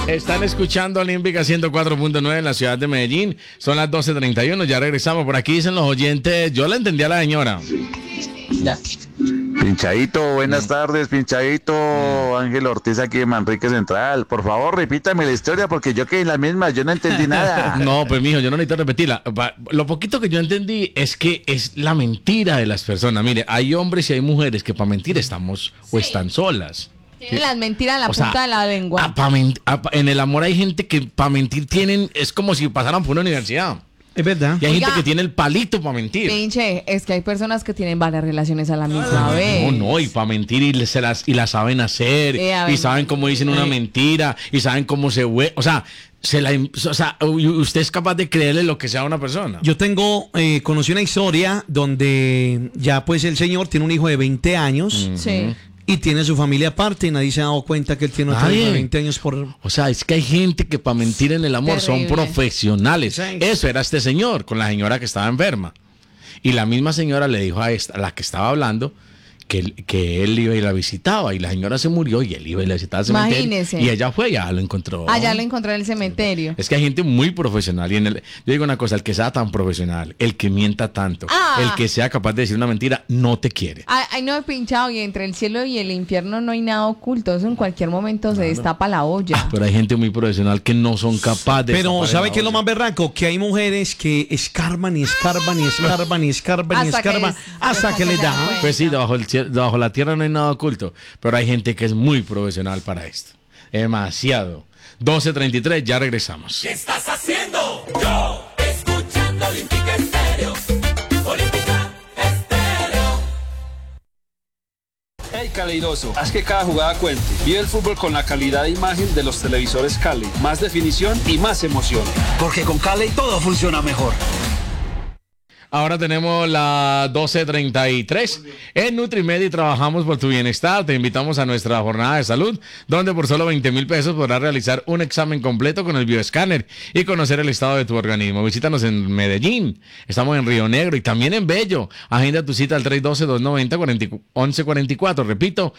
Están escuchando Olímpica 104.9 en la ciudad de Medellín. Son las 12:31, ya regresamos. Por aquí dicen los oyentes, yo la entendí a la señora. Ya. Pinchadito, buenas tardes, Pinchadito. Ángel Ortiz aquí de Manrique Central. Por favor, repítame la historia porque yo quedé en la misma, yo no entendí nada. No, pues mijo, yo no necesito repetirla. Lo poquito que yo entendí es que es la mentira de las personas. Mire, hay hombres y hay mujeres que para mentir estamos o están solas. Tienen las mentiras en la punta de la lengua. En el amor hay gente que para mentir es como si pasaran por una universidad. Es verdad. Y hay Oiga, gente que tiene el palito para mentir. Pinche, es que hay personas que tienen varias relaciones a la misma vez. No, y para mentir y la saben hacer, y saben cómo dicen una mentira, y saben cómo o sea, usted es capaz de creerle lo que sea a una persona. Yo conocí una historia donde ya pues el señor tiene un hijo de 20 años. Sí. Y tiene su familia aparte y nadie se ha dado cuenta que él tiene otro hijo de 20 años por... O sea, es que hay gente que para mentir en el amor Terrible. son profesionales. Sí. Eso era este señor con la señora que estaba enferma. Y la misma señora le dijo a la que estaba hablando que él iba y la visitaba. Y la señora se murió y él iba y la visitaba al cementerio. Imagínese. Y ella fue y ya lo encontró. Allá lo encontré en el cementerio. Es que hay gente muy profesional. Yo digo una cosa, el que sea tan profesional, el que mienta tanto, el que sea capaz de decir una mentira, no te quiere. Ay, no he pinchado, y entre el cielo y el infierno no hay nada oculto. Eso en cualquier momento se destapa la olla. Pero hay gente muy profesional que no son capaces de... Pero ¿sabe qué es lo más berraco? Que hay mujeres que escarban y escarban y escarban y escarban y escarban hasta que les da. Pues sí, bajo la tierra no hay nada oculto, pero hay gente que es muy profesional para esto. Demasiado. 12:33, ya regresamos. ¿Qué estás haciendo? Yo, escuchando Olímpica Estéreo. Olímpica Estéreo. Hey Caleidoso, haz que cada jugada cuente. Vive el fútbol con la calidad de imagen de los televisores Cali. Más definición y más emoción. Porque con Cali todo funciona mejor. Ahora tenemos las 12:33. En Nutrimedi trabajamos por tu bienestar. Te invitamos a nuestra jornada de salud, donde por solo 20,000 pesos podrás realizar un examen completo con el bioescáner y conocer el estado de tu organismo. Visítanos en Medellín, estamos en Río Negro y también en Bello. Agenda tu cita al 312-290-1144. Repito,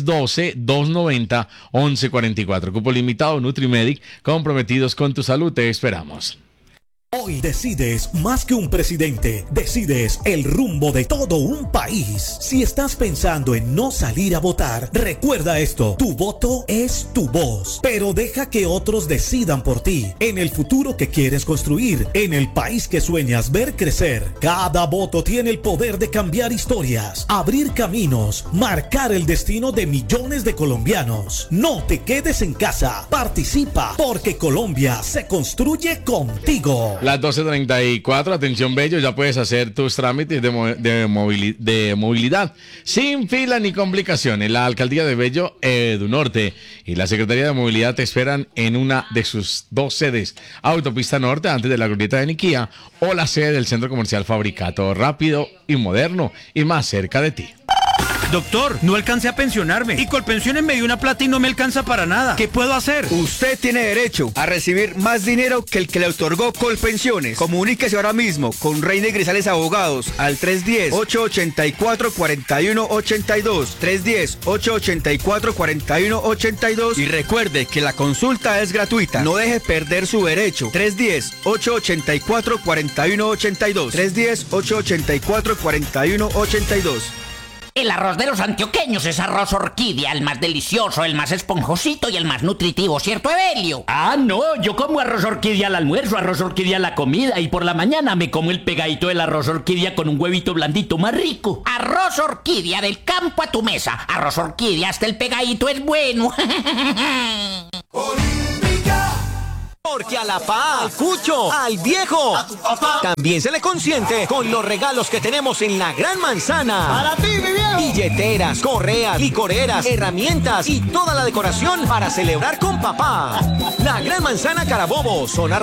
312-290-1144. Cupo limitado, Nutrimedi, comprometidos con tu salud. Te esperamos. Hoy decides más que un presidente, decides el rumbo de todo un país. Si estás pensando en no salir a votar, recuerda esto: tu voto es tu voz, pero deja que otros decidan por ti, en el futuro que quieres construir, en el país que sueñas ver crecer. Cada voto tiene el poder de cambiar historias, abrir caminos, marcar el destino de millones de colombianos. No te quedes en casa, participa, porque Colombia se construye contigo. Las 12:34, atención Bello, ya puedes hacer tus trámites de movilidad sin fila ni complicaciones. La Alcaldía de Bello, EduNorte y la Secretaría de Movilidad te esperan en una de sus dos sedes: Autopista Norte, antes de la glorieta de Niquía, o la sede del Centro Comercial Fabricato, rápido y moderno y más cerca de ti. Doctor, no alcancé a pensionarme y Colpensiones me dio una plata y no me alcanza para nada. ¿Qué puedo hacer? Usted tiene derecho a recibir más dinero que el que le otorgó Colpensiones. Comuníquese ahora mismo con Reina y Grisales Abogados al 310-884-4182. 310-884-4182 y recuerde que la consulta es gratuita. No deje perder su derecho. 310-884-4182. 310-884-4182. El arroz de los antioqueños es arroz orquídea, el más delicioso, el más esponjosito y el más nutritivo, ¿cierto, Evelio? Ah, no, yo como arroz orquídea al almuerzo, arroz orquídea a la comida y por la mañana me como el pegadito del arroz orquídea con un huevito blandito más rico. Arroz orquídea, del campo a tu mesa. Arroz orquídea, hasta el pegadito es bueno. Porque a la pa, al cucho, al viejo, a tu papá también se le consiente con los regalos que tenemos en la Gran Manzana. Para ti, mi viejo. Billeteras, correas, licoreras, herramientas y toda la decoración para celebrar con papá. La Gran Manzana Carabobo, zona